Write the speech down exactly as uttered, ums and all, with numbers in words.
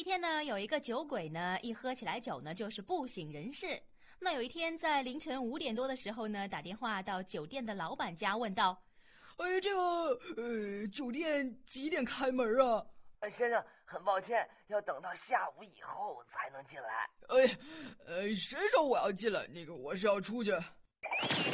一天呢，有一个酒鬼呢，一喝起来酒呢，就是不省人事。那有一天在凌晨五点多的时候呢，打电话到酒店的老板家，问道：“ 哎，这个呃，酒店几点开门啊？” 先生，很抱歉，要等到下午以后才能进来。 哎，呃，谁说我要进来？那个我是要出去。